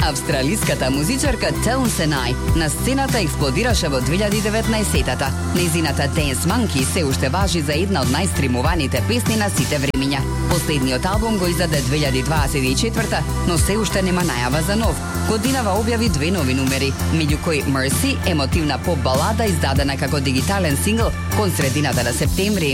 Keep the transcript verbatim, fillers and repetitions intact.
Австралиската музичарка Tone Senai на сцената експлодираше во две илјади и деветнаесетта. Незината Dance Monkey се уште важи за една од најстримуваните песни на сите времиња. Последниот албум го издаде две илјади дваесет и четврта, но се уште нема најава за нов. Годинава објави две нови numери, меѓу кои Mercy, емотивна поп балада издадена како дигитален сингл кон средината на септември,